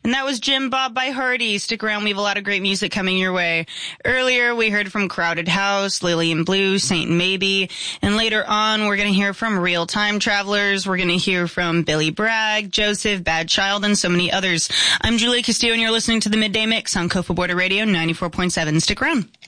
And that was Jim Bob by Hardy. Stick around, we have a lot of great music coming your way. Earlier, we heard from Crowded House, Lillian Blue, Saint Maybe, and later on, we're going to hear from Real Time Travelers. We're going to hear from Billy Bragg, Joseph, Bad Child, and so many others. I'm Julie Castillo, and you're listening to the Midday Mix on Cofa Border Radio 94.7. Stick around.